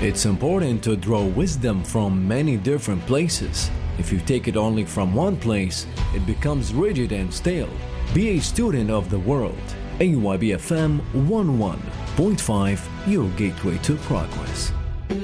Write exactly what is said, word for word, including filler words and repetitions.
It's important to draw wisdom from many different places. If you take it only from one place, it becomes rigid and stale. Be a student of the world. A Y B F M one oh one point five, your gateway to progress.